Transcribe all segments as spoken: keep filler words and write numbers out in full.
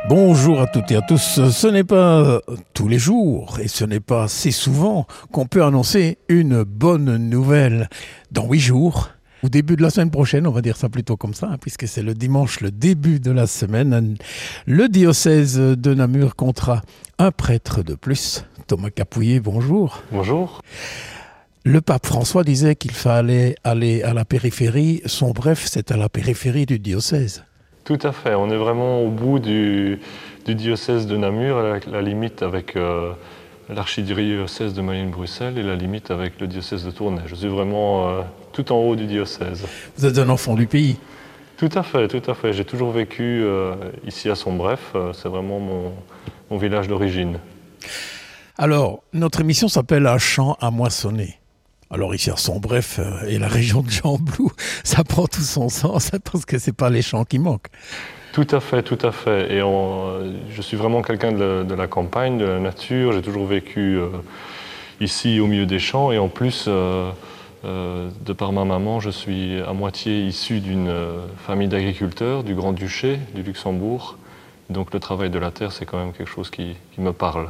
Bonjour à toutes et à tous. Ce n'est pas tous les jours et ce n'est pas si souvent qu'on peut annoncer une bonne nouvelle. Dans huit jours, au début de la semaine prochaine, on va dire ça plutôt comme ça, hein, puisque c'est le dimanche, le début de la semaine, le diocèse de Namur comptera un prêtre de plus. Thomas Capouillet, bonjour. Bonjour. Le pape François disait qu'il fallait aller à la périphérie. Son bref, c'est à la périphérie du diocèse. Tout à fait, on est vraiment au bout du, du diocèse de Namur, la, la limite avec euh, l'archidiocèse de Malines-Bruxelles et la limite avec le diocèse de Tournai. Je suis vraiment euh, tout en haut du diocèse. Vous êtes un enfant du pays. Tout à fait, tout à fait. J'ai toujours vécu euh, ici à Sombref, euh, c'est vraiment mon, mon village d'origine. Alors, notre émission s'appelle « Un champ à moissonner ». Alors ici à Sombref euh, et la région de Gembloux, ça prend tout son sens parce que c'est pas les champs qui manquent. Tout à fait, tout à fait. Et on, euh, je suis vraiment quelqu'un de, de la campagne, de la nature. J'ai toujours vécu euh, ici au milieu des champs et en plus, euh, euh, de par ma maman, je suis à moitié issu d'une euh, famille d'agriculteurs du Grand-Duché du Luxembourg. Donc le travail de la terre, c'est quand même quelque chose qui, qui me parle.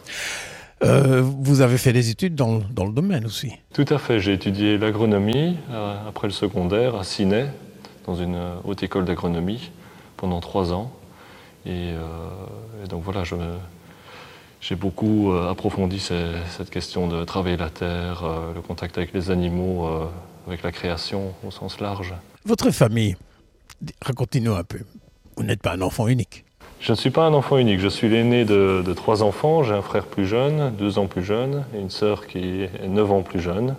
Euh, vous avez fait des études dans, dans le domaine aussi. Tout à fait, j'ai étudié l'agronomie euh, après le secondaire à Ciney, dans une euh, haute école d'agronomie, pendant trois ans. Et, euh, et donc voilà, je, j'ai beaucoup euh, approfondi ces, cette question de travailler la terre, euh, le contact avec les animaux, euh, avec la création au sens large. Votre famille, racontez-nous un peu. Vous n'êtes pas un enfant unique. Je ne suis pas un enfant unique, je suis l'aîné de, de trois enfants. J'ai un frère plus jeune, deux ans plus jeune, et une sœur qui est neuf ans plus jeune.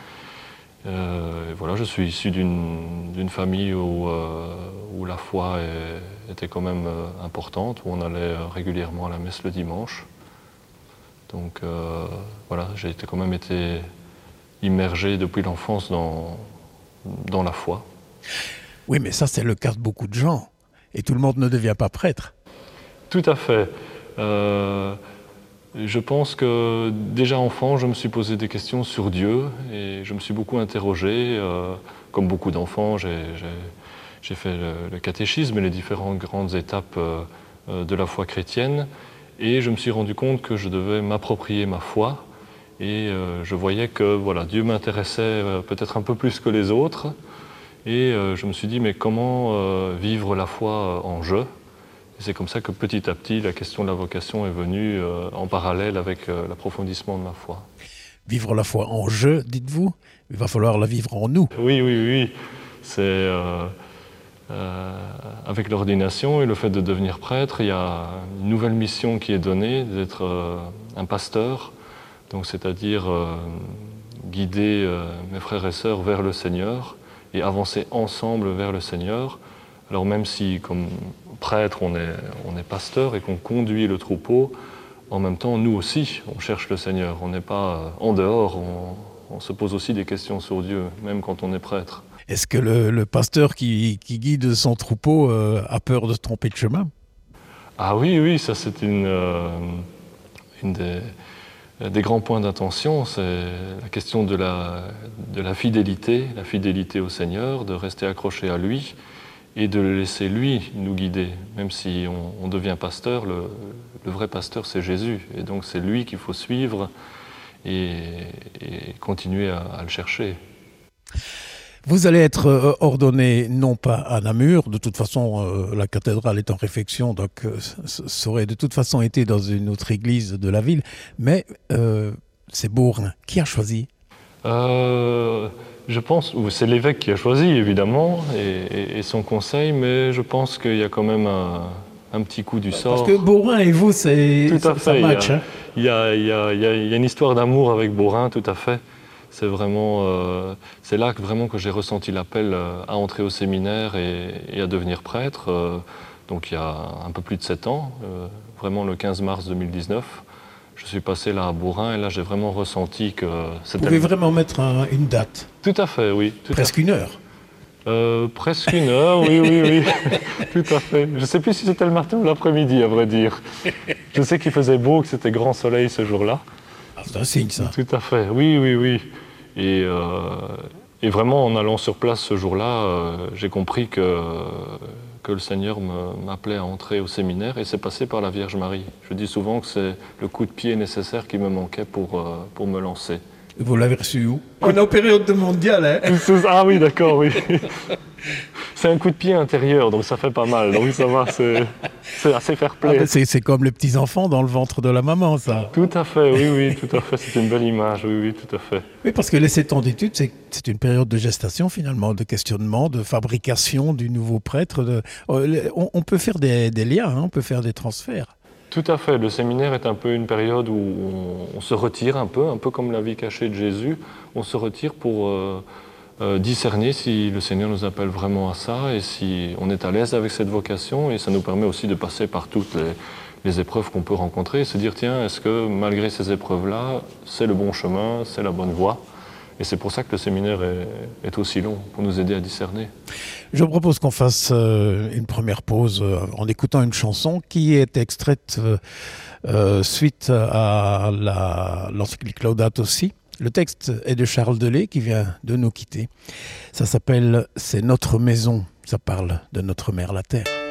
Euh, et voilà, je suis issu d'une, d'une famille où, euh, où la foi est, était quand même euh, importante, où on allait régulièrement à la messe le dimanche. Donc euh, voilà, j'ai été, quand même été immergé depuis l'enfance dans, dans la foi. Oui, mais ça c'est le cas de beaucoup de gens. Et tout le monde ne devient pas prêtre. Tout à fait. Euh, je pense que déjà enfant, je me suis posé des questions sur Dieu et je me suis beaucoup interrogé. Euh, comme beaucoup d'enfants, j'ai, j'ai, j'ai fait le, le catéchisme et les différentes grandes étapes euh, de la foi chrétienne. Et je me suis rendu compte que je devais m'approprier ma foi. Et euh, je voyais que voilà, Dieu m'intéressait euh, peut-être un peu plus que les autres. Et euh, je me suis dit, mais comment euh, vivre la foi en jeu ? Et c'est comme ça que petit à petit, la question de la vocation est venue euh, en parallèle avec euh, l'approfondissement de ma foi. Vivre la foi en jeu, dites-vous, il va falloir la vivre en nous. Oui, oui, oui. C'est, euh, euh, avec l'ordination et le fait de devenir prêtre, il y a une nouvelle mission qui est donnée, d'être euh, un pasteur, donc c'est-à-dire euh, guider euh, mes frères et sœurs vers le Seigneur et avancer ensemble vers le Seigneur. Alors même si, comme prêtre, on est, on est pasteur et qu'on conduit le troupeau, en même temps, nous aussi, on cherche le Seigneur. On n'est pas en dehors, on, on se pose aussi des questions sur Dieu, même quand on est prêtre. Est-ce que le, le pasteur qui, qui guide son troupeau euh, a peur de se tromper de chemin ? Ah oui, oui, ça c'est une, euh, une des, des grands points d'attention, c'est la question de la, de la fidélité, la fidélité au Seigneur, de rester accroché à lui, et de le laisser lui nous guider. Même si on, on devient pasteur, le, le vrai pasteur c'est Jésus. Et donc c'est lui qu'il faut suivre et, et continuer à, à le chercher. Vous allez être ordonné non pas à Namur, de toute façon euh, la cathédrale est en réfection, donc euh, ça aurait de toute façon été dans une autre église de la ville, mais euh, c'est Beaurain. Qui a choisi ? euh, Je pense, c'est l'évêque qui a choisi évidemment, et, et, et son conseil, mais je pense qu'il y a quand même un, un petit coup du sort. Parce que Beaurain et vous, c'est, tout à ça fait, match. Il y a, il y a, il y a, il y a une histoire d'amour avec Beaurain, tout à fait. C'est vraiment, euh, c'est là que vraiment que j'ai ressenti l'appel à entrer au séminaire et, et à devenir prêtre. Euh, donc il y a un peu plus de sept ans, euh, vraiment le quinze mars deux mille dix-neuf. Je suis passé là à Beaurain et là j'ai vraiment ressenti que c'était... Vous pouvez vraiment mettre un, une date ? Tout à fait, oui. Tout Presque une heure. Euh, presque une heure, oui, oui, oui. Tout à fait. Je ne sais plus si c'était le matin ou l'après-midi, à vrai dire. Je sais qu'il faisait beau, que c'était grand soleil ce jour-là. Ah, c'est un signe, ça. Tout à fait, oui, oui, oui. Et, euh, et vraiment, en allant sur place ce jour-là, euh, j'ai compris que, que le Seigneur me- m'appelait à entrer au séminaire et c'est passé par la Vierge Marie. Je dis souvent que c'est le coup de pied nécessaire qui me manquait pour, euh, pour me lancer. Vous l'avez reçu où? On est en période de mondial, hein? Ah oui, d'accord, oui. C'est un coup de pied intérieur, donc ça fait pas mal. Donc ça va, c'est c'est assez fair Ah, play. ben, c'est, c'est comme les petits-enfants dans le ventre de la maman, ça. Tout à fait, oui, oui, tout à fait. C'est une belle image, oui, oui, tout à fait. Oui, parce que les sept ans d'études, c'est, c'est une période de gestation, finalement, de questionnement, de fabrication du nouveau prêtre. De... On, on peut faire des, des liens, hein, on peut faire des transferts. Tout à fait. Le séminaire est un peu une période où on, on se retire un peu, un peu comme la vie cachée de Jésus. On se retire pour euh, euh, discerner si le Seigneur nous appelle vraiment à ça et si on est à l'aise avec cette vocation. Et ça nous permet aussi de passer par toutes les, les épreuves qu'on peut rencontrer et se dire, tiens, est-ce que malgré ces épreuves-là, c'est le bon chemin, c'est la bonne voie? Et c'est pour ça que le séminaire est, est aussi long, pour nous aider à discerner. Je propose qu'on fasse euh, une première pause euh, en écoutant une chanson qui est extraite euh, euh, suite à la, l'encyclique Laudato Si. Le texte est de Charles Delay qui vient de nous quitter. Ça s'appelle « C'est notre maison ». Ça parle de notre mère la terre.